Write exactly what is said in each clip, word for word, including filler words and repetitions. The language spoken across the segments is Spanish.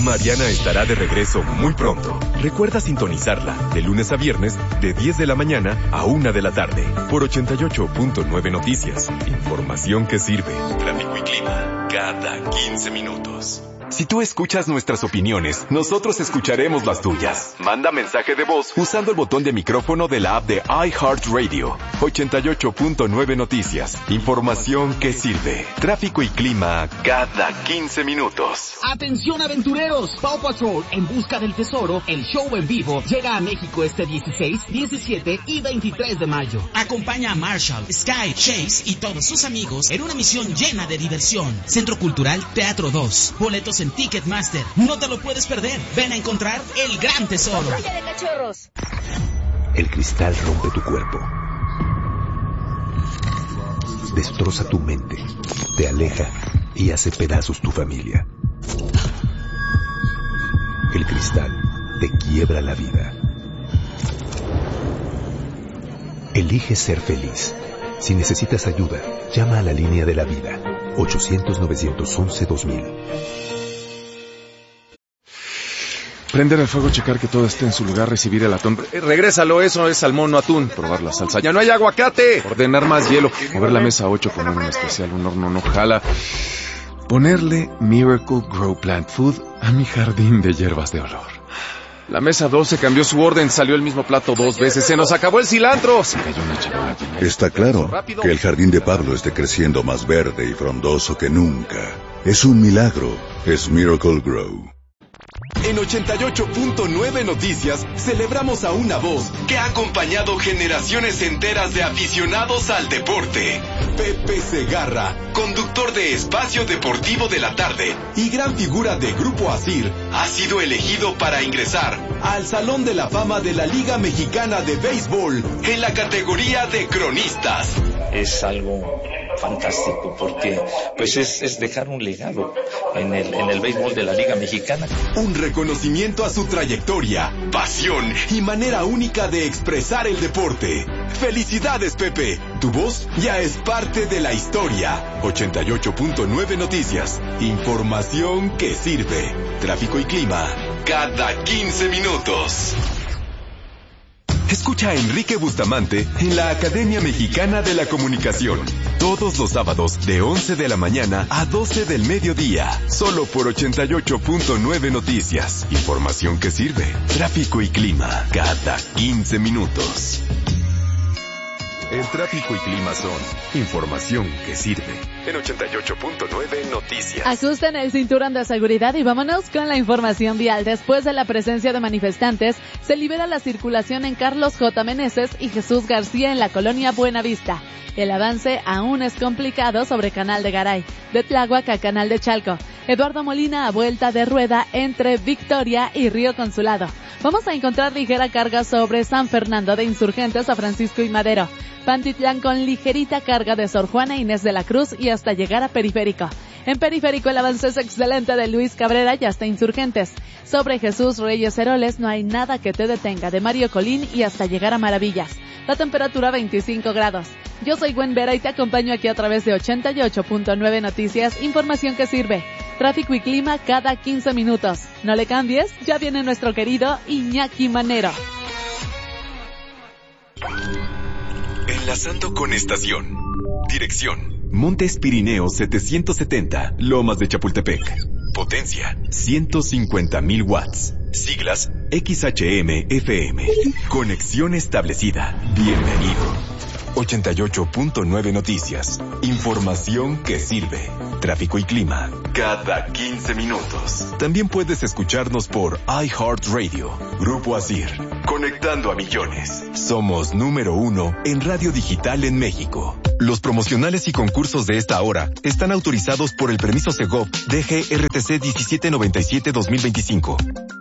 Mariana estará de regreso muy pronto. Recuerda sintonizarla de lunes a viernes de diez de la mañana a una de la tarde por ochenta y ocho punto nueve Noticias. Información que sirve. Tráfico y clima cada quince minutos. Si tú escuchas nuestras opiniones, nosotros escucharemos las tuyas. Manda mensaje de voz usando el botón de micrófono de la app de iHeartRadio. ochenta y ocho punto nueve Noticias. Información que sirve. Tráfico y clima cada quince minutos. ¡Atención, aventureros! Paw Patrol, en busca del tesoro, el show en vivo, llega a México este dieciséis, diecisiete y veintitrés de mayo. Acompaña a Marshall, Sky, Chase y todos sus amigos en una misión llena de diversión. Centro Cultural Teatro dos. Boletos en Ticketmaster. No te lo puedes perder. Ven a encontrar el gran tesoro. ¡Vaya de cachorros! El cristal rompe tu cuerpo. Destroza tu mente. Te aleja y hace pedazos tu familia. El cristal te quiebra la vida. Elige ser feliz. Si necesitas ayuda, llama a la línea de la vida. ochocientos, novecientos once, dos mil. Prender el fuego, checar que todo esté en su lugar, recibir el atún. Eh, regrésalo, eso es salmón, no atún. Probar la salsa. ¡Ya no hay aguacate! Ordenar más hielo. Mover la mesa ocho, poner un especial, un horno no jala. Ponerle Miracle Grow Plant Food a mi jardín de hierbas de olor. La mesa doce cambió su orden, salió el mismo plato dos veces. ¡Se nos acabó el cilantro! Se cayó una charola. Está claro que el jardín de Pablo esté creciendo más verde y frondoso que nunca. Es un milagro. Es Miracle Grow. En ochenta y ocho punto nueve Noticias celebramos a una voz que ha acompañado generaciones enteras de aficionados al deporte. Pepe Segarra, conductor de Espacio Deportivo de la Tarde y gran figura de Grupo Asir, ha sido elegido para ingresar al Salón de la Fama de la Liga Mexicana de Béisbol en la categoría de cronistas. Es algo fantástico porque pues es, es dejar un legado en el, en el béisbol de la Liga Mexicana. Un reconocimiento a su trayectoria, pasión y manera única de expresar el deporte. ¡Felicidades, Pepe! Tu voz ya es parte de la historia. ochenta y ocho punto nueve Noticias. Información que sirve. Tráfico y clima cada quince minutos. Escucha a Enrique Bustamante en la Academia Mexicana de la Comunicación. Todos los sábados de once de la mañana a doce del mediodía. Solo por ochenta y ocho punto nueve Noticias. Información que sirve. Tráfico y clima cada quince minutos. El tráfico y clima son información que sirve. En ochenta y ocho punto nueve Noticias. Ajusten el cinturón de seguridad y vámonos con la información vial. Después de la presencia de manifestantes, se libera la circulación en Carlos J. Meneses y Jesús García en la colonia Buenavista. El avance aún es complicado sobre Canal de Garay, de Tláhuac a Canal de Chalco. Eduardo Molina a vuelta de rueda entre Victoria y Río Consulado. Vamos a encontrar ligera carga sobre San Fernando de Insurgentes a Francisco y Madero. Pantitlán con ligerita carga de Sor Juana Inés de la Cruz y hasta llegar a Periférico. En Periférico el avance es excelente de Luis Cabrera y hasta Insurgentes. Sobre Jesús Reyes Heroles no hay nada que te detenga de Mario Colín y hasta llegar a Maravillas. La temperatura veinticinco grados. Yo soy Gwen Vera y te acompaño aquí a través de ochenta y ocho punto nueve Noticias, información que sirve. Tráfico y clima cada quince minutos. No le cambies, ya viene nuestro querido Iñaki Manero. Enlazando con estación. Dirección: Montes Pirineos setecientos setenta, Lomas de Chapultepec. Potencia: ciento cincuenta mil watts. Siglas: X H M F M. Conexión establecida. Bienvenido. ochenta y ocho punto nueve Noticias. Información que sirve. Tráfico y clima cada quince minutos. También puedes escucharnos por iHeartRadio. Grupo Asir. Conectando a millones. Somos número uno en radio digital en México. Los promocionales y concursos de esta hora están autorizados por el permiso Segov D G R T C diecisiete noventa y siete dos mil veinticinco.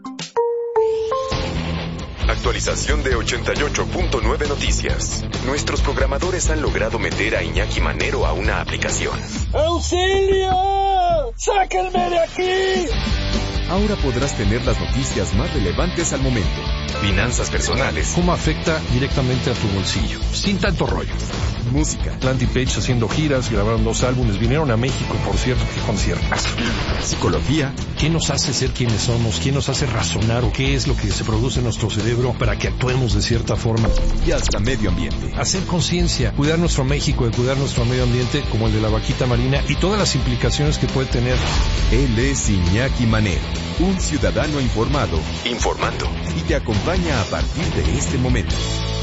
Actualización de ochenta y ocho punto nueve Noticias. Nuestros programadores han logrado meter a Iñaki Manero a una aplicación. ¡Auxilio! ¡Sáquenme de aquí! Ahora podrás tener las noticias más relevantes al momento. Finanzas personales. ¿Cómo afecta directamente a tu bolsillo? Sin tanto rollo. música. Landy Page haciendo giras, grabaron dos álbumes, vinieron a México, por cierto, qué conciertazo. Psicología. ¿Qué nos hace ser quienes somos? ¿Qué nos hace razonar? ¿O qué es lo que se produce en nuestro cerebro para que actuemos de cierta forma? Y hasta medio ambiente. Hacer conciencia, cuidar nuestro México, de cuidar nuestro medio ambiente, como el de la vaquita marina, y todas las implicaciones que puede tener. Él es Iñaki Manero, un ciudadano informado, informando, y te acompaña a partir de este momento.